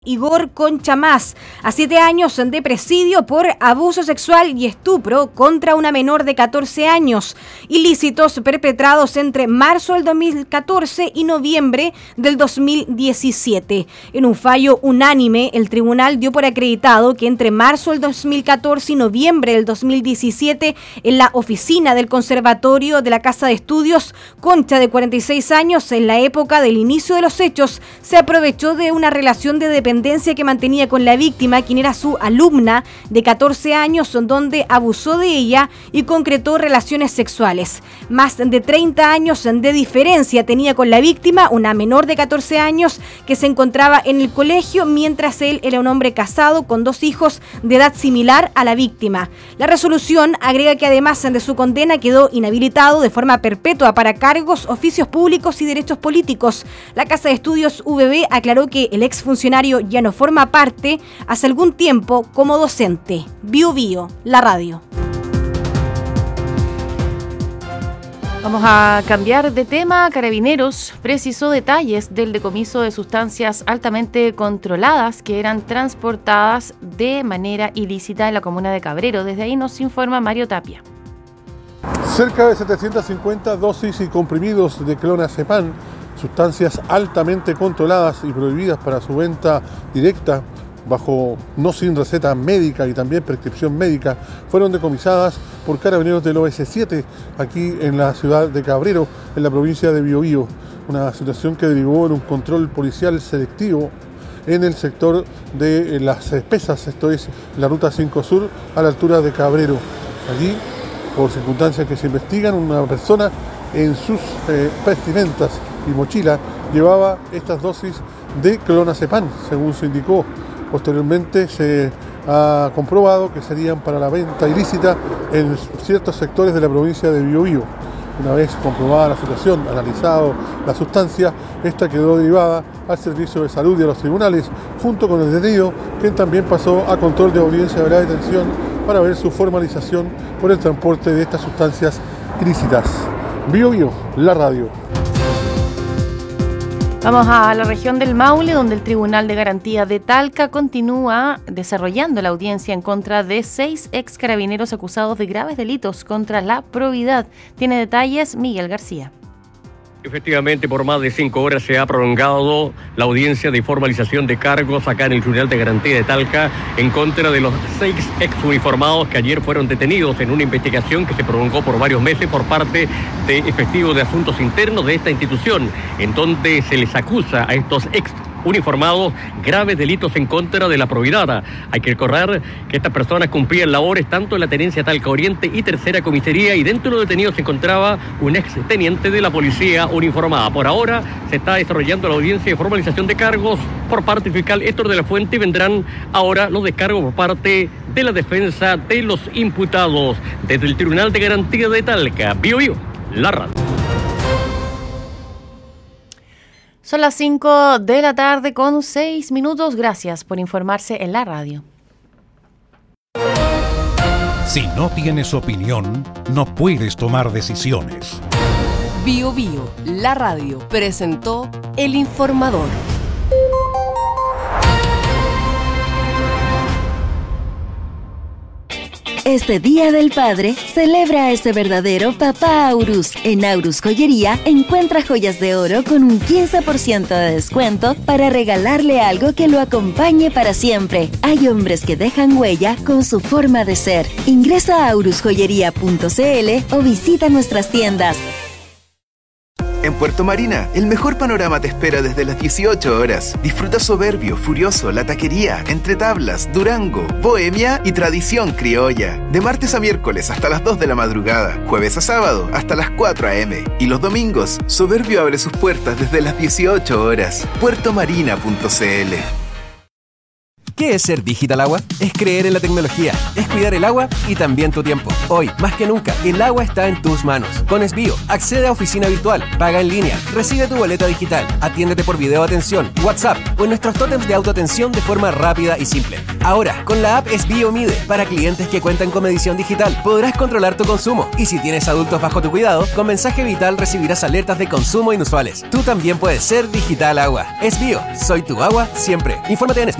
Igor Conchamás, a 7 años de presidio por abuso sexual y estupro contra una menor de 14 años, ilícitos perpetrados entre marzo del 2014 y noviembre del 2017. En un fallo unánime, el tribunal dio por acreditado que entre marzo del 2014 y noviembre del 2017, en la oficina del Conservatorio de la Casa de Estudios, Concha, de 46 años, en la época del inicio de los hechos, se aprovechó de una relación de dependencia que mantenía con la víctima, quien era su alumna de 14 años, donde abusó de ella y concretó relaciones sexuales. Más de 30 años de diferencia tenía con la víctima, una menor de 14 años que se encontraba en el colegio, mientras él era un hombre casado con 2 hijos de edad similar a la víctima. La resolución agrega que además de su condena quedó inhabilitado de forma perpetua para cargos, oficios públicos y derechos políticos. La Casa de Estudios UBB aclaró que el exfuncionario ya no forma parte hace algún tiempo como docente. Bio Bio, la radio. Vamos a cambiar de tema. Carabineros precisó detalles del decomiso de sustancias altamente controladas que eran transportadas de manera ilícita en la comuna de Cabrero. Desde ahí nos informa Mario Tapia. Cerca de 750 dosis y comprimidos de clonazepam, sustancias altamente controladas y prohibidas para su venta directa, no sin receta médica y también prescripción médica, fueron decomisadas por carabineros del OS7 aquí en la ciudad de Cabrero, en la provincia de Biobío. Una situación que derivó en un control policial selectivo en el sector de Las Espesas, esto es la ruta 5 Sur, a la altura de Cabrero. Allí, por circunstancias que se investigan, una persona en sus vestimentas y mochila llevaba estas dosis de clonazepam, según se indicó. Posteriormente se ha comprobado que serían para la venta ilícita en ciertos sectores de la provincia de Biobío. Una vez comprobada la situación, analizado la sustancia, esta quedó derivada al Servicio de Salud y a los tribunales, junto con el detenido, quien también pasó a control de audiencia de la detención para ver su formalización por el transporte de estas sustancias ilícitas. Biobío, la radio. Vamos a la región del Maule, donde el Tribunal de Garantía de Talca continúa desarrollando la audiencia en contra de 6 ex carabineros acusados de graves delitos contra la probidad. Tiene detalles Miguel García. Efectivamente, por más de 5 horas se ha prolongado la audiencia de formalización de cargos acá en el Tribunal de Garantía de Talca en contra de los 6 exuniformados que ayer fueron detenidos en una investigación que se prolongó por varios meses por parte de efectivos de asuntos internos de esta institución, en donde se les acusa a estos uniformados graves delitos en contra de la probidad. Hay que recordar que estas personas cumplían labores tanto en la tenencia Talca Oriente y Tercera Comisaría, y dentro de los detenidos se encontraba un ex teniente de la policía uniformada. Por ahora se está desarrollando la audiencia de formalización de cargos por parte del fiscal Héctor de la Fuente, y vendrán ahora los descargos por parte de la defensa de los imputados. Desde el Tribunal de Garantía de Talca, Biobío, la radio. Son las 5 de la tarde con 6 minutos. Gracias por informarse en la radio. Si no tienes opinión, no puedes tomar decisiones. Bio Bio, la radio, presentó El Informador. Este Día del Padre, celebra a ese verdadero papá Aurus. En Aurus Joyería, encuentra joyas de oro con un 15% de descuento para regalarle algo que lo acompañe para siempre. Hay hombres que dejan huella con su forma de ser. Ingresa a aurusjoyería.cl o visita nuestras tiendas. En Puerto Marina, el mejor panorama te espera desde las 18 horas. Disfruta Soberbio, Furioso, La Taquería, Entre Tablas, Durango, Bohemia y Tradición Criolla. De martes a miércoles hasta las 2 de la madrugada, jueves a sábado hasta las 4 a.m. Y los domingos, Soberbio abre sus puertas desde las 18 horas. puertomarina.cl. ¿Qué es ser Digital Agua? Es creer en la tecnología, es cuidar el agua y también tu tiempo. Hoy, más que nunca, el agua está en tus manos. Con Esbio, accede a oficina virtual, paga en línea, recibe tu boleta digital, atiéndete por video atención, WhatsApp o en nuestros tótems de autoatención de forma rápida y simple. Ahora, con la app Esbio Mide, para clientes que cuentan con medición digital, podrás controlar tu consumo. Y si tienes adultos bajo tu cuidado, con mensaje vital recibirás alertas de consumo inusuales. Tú también puedes ser Digital Agua. Esbio, soy tu agua siempre. Infórmate en